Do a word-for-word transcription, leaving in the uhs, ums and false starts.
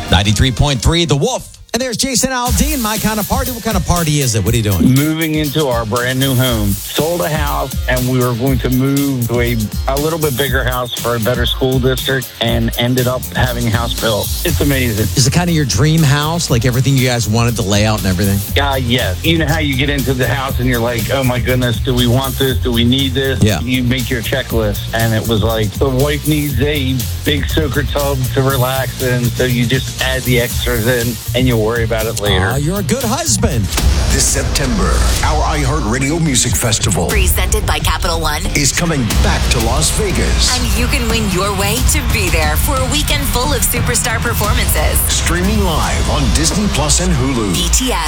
ninety-three point three, The Wolf. And there's Jason Aldean. My kind of party. What kind of party is it? What are you doing? Moving into our brand new home. Sold a house, and we were going to move to a, a little bit bigger house for a better school district, and ended up having a house built. It's amazing. Is it kind of your dream house? Like everything you guys wanted, the layout and everything? Uh, yes. You know how you get into the house and you're like, oh my goodness, do we want this? Do we need this? Yeah. You make your checklist, and it was like, the wife needs a big soaker tub to relax in, so you just add the extras in, and you worry about it later. Uh, you're a good husband. This September, our iHeartRadio Music Festival, presented by Capital One, is coming back to Las Vegas. And you can win your way to be there for a weekend full of superstar performances. Streaming live on Disney Plus and Hulu. B T S.